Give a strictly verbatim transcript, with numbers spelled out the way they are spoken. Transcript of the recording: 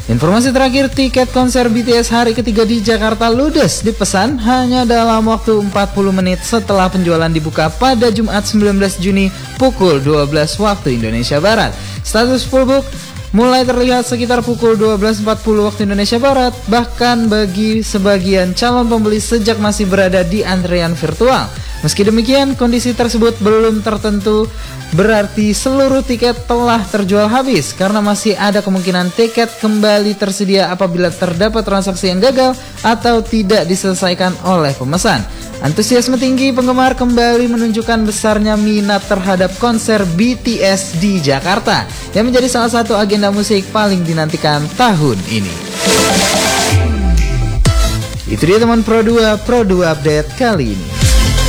Informasi terakhir, tiket konser B T S hari ketiga di Jakarta ludes dipesan hanya dalam waktu empat puluh menit setelah penjualan dibuka pada Jumat sembilan belas Juni pukul dua belas waktu Indonesia Barat. Status full book mulai terlihat sekitar pukul dua belas empat puluh waktu Indonesia Barat, bahkan bagi sebagian calon pembeli sejak masih berada di antrean virtual. Meski demikian, kondisi tersebut belum tertentu, berarti seluruh tiket telah terjual habis karena masih ada kemungkinan tiket kembali tersedia apabila terdapat transaksi yang gagal atau tidak diselesaikan oleh pemesan. Antusiasme tinggi penggemar kembali menunjukkan besarnya minat terhadap konser B T S di Jakarta yang menjadi salah satu agenda musik paling dinantikan tahun ini. Itu dia teman Pro dua, Pro dua Update kali ini.